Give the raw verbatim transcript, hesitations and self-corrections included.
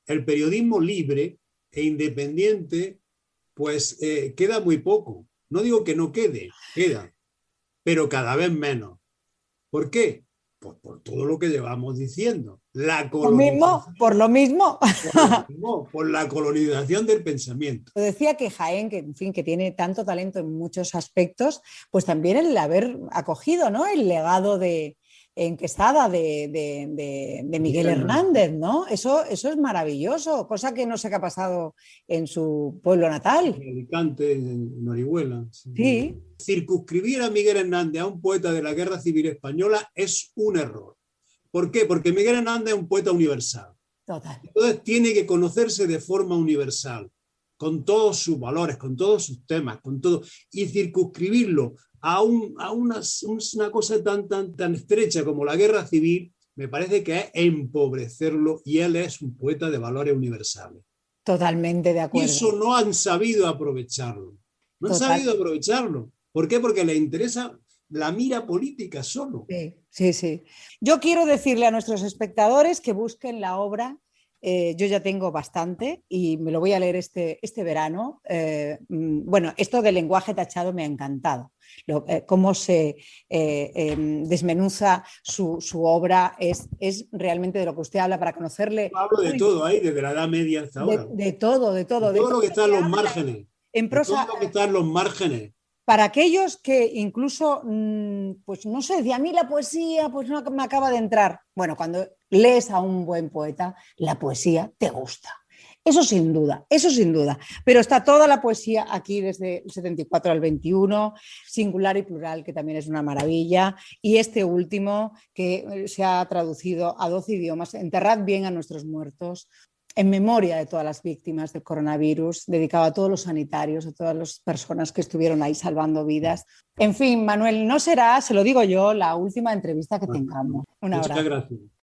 el periodismo libre e independiente, pues eh, queda muy poco. No digo que no quede, queda, pero cada vez menos. ¿Por qué? Pues por todo lo que llevamos diciendo. La Lo mismo, por colonización, lo mismo. por lo mismo, por la colonización del pensamiento. Decía que Jaén, que en fin, que tiene tanto talento en muchos aspectos, pues también el haber acogido, ¿no?, el legado de en Quesada de, de, de, de Miguel Hernández, ¿no? Eso, eso es maravilloso, cosa que no sé qué ha pasado en su pueblo natal. En Alicante, en Orihuela. Sí. Circunscribir a Miguel Hernández a un poeta de la Guerra Civil Española es un error. ¿Por qué? Porque Miguel Hernández es un poeta universal. Total. Entonces tiene que conocerse de forma universal, con todos sus valores, con todos sus temas, con todo, y circunscribirlo a, un, a una, una cosa tan, tan, tan estrecha como la guerra civil, me parece que es empobrecerlo, y él es un poeta de valores universales. Totalmente de acuerdo. Y eso no han sabido aprovecharlo. No han Total. sabido aprovecharlo. ¿Por qué? Porque les interesa la mira política solo. Sí, sí, sí. Yo quiero decirle a nuestros espectadores que busquen la obra. Eh, yo ya tengo bastante y me lo voy a leer este, este verano. Eh, bueno, esto del lenguaje tachado me ha encantado. Lo, eh, cómo se eh, eh, desmenuza su, su obra es, es realmente de lo que usted habla para conocerle. Yo hablo de todo ahí, desde la Edad Media hasta de, ahora. De todo, de todo. De todo, de todo lo que está en los habla, márgenes. En prosa, de todo lo que está en los márgenes. Para aquellos que incluso, pues no sé, a mí la poesía pues no me acaba de entrar. Bueno, cuando lees a un buen poeta, la poesía te gusta. Eso sin duda, eso sin duda. Pero está toda la poesía aquí desde el setenta y cuatro al veintiuno, singular y plural, que también es una maravilla. Y este último, que se ha traducido a doce idiomas, Enterrad bien a nuestros muertos, en memoria de todas las víctimas del coronavirus, dedicado a todos los sanitarios, a todas las personas que estuvieron ahí salvando vidas. En fin, Manuel, no será, se lo digo yo, la última entrevista que tengamos. Un abrazo. Muchas gracias.